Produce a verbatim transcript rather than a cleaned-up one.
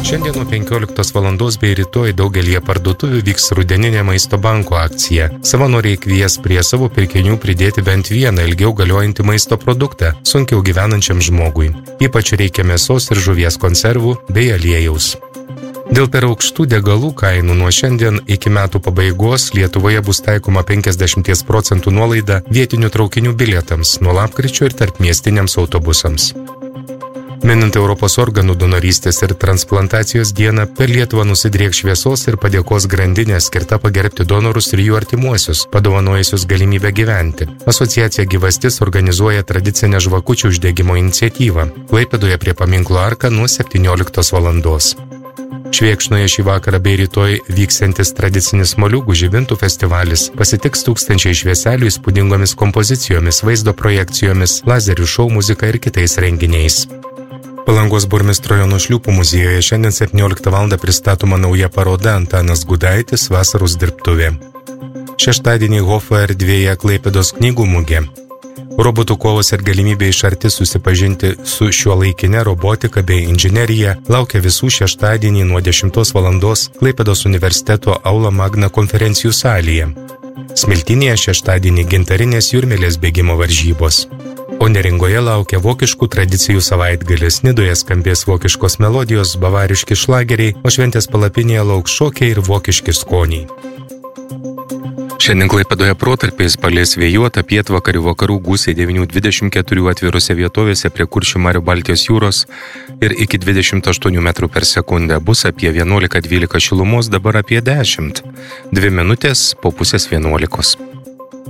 Šiandien nuo penkioliktos valandos bei rytoj daugelyje parduotuvių vyks rudeninė Maisto banko akcija. Savanoriai kvies prie savo pirkinių pridėti bent vieną ilgiau galiojantį maisto produktą sunkiau gyvenančiam žmogui. Ypač reikia mėsos ir žuvies konservų bei aliejaus. Dėl per aukštų degalų kainų nuo šiandien iki metų pabaigos Lietuvoje bus taikoma penkiasdešimt procentų nuolaida vietinių traukinių bilietams nuo lapkričio ir tarpmiestiniams autobusams. Minint Europos organų donorystės ir transplantacijos dieną, per Lietuvą nusidrieks šviesos ir padėkos grandinė skirta pagerbti donorus ir jų artimuosius, padovanojusius galimybę gyventi. Asociacija Gyvastis organizuoja tradicinę žvakučių uždegimo iniciatyvą Klaipėdoje prie paminklo Arka nuo septynioliktos valandos. Švėkšnoje šį vakarą bei rytoj vyksiantis tradicinis moliūgų žibintų festivalis pasitiks tūkstančiai švieselių įspūdingomis kompozicijomis, vaizdo projekcijomis, lazerių šou muzika ir kitais renginiais. Palangos burmistro Jono Šliūpo muziejuje šiandien septynioliktą valandą pristatoma nauja paroda Antanas Gudaitis vasaros dirbtuvė. Šeštadienį Hofo erdvėje Klaipėdos knygų mugė. Robotų kovos ir galimybė iš arti susipažinti su šiuolaikine robotika bei inžinerija laukia visų šeštadienį nuo dešimtos valandos Klaipėdos universiteto Aula Magna konferencijų salėje. Smiltynėje šeštadienį gintarinės jūrmėlės bėgimo varžybos. O Neringoje laukia vokiškų tradicijų savaitgalis, Nidoje skambės vokiškos melodijos, bavariški šlageriai, o šventės palapinėje lauks šokiai ir vokiški skoniai. Šiandien Klaipėdoje protarpiais palies vėjuota, pietvakarių vakarų gūsiai devyni dvidešimt keturi atvirose vietovėse prie Kuršių marių Baltijos jūros ir iki dvidešimt aštuonių metrų per sekundę. Bus apie vienuolika dvylika šilumos, dabar apie dešimt. Dvi minutės po pusės vienuolikos.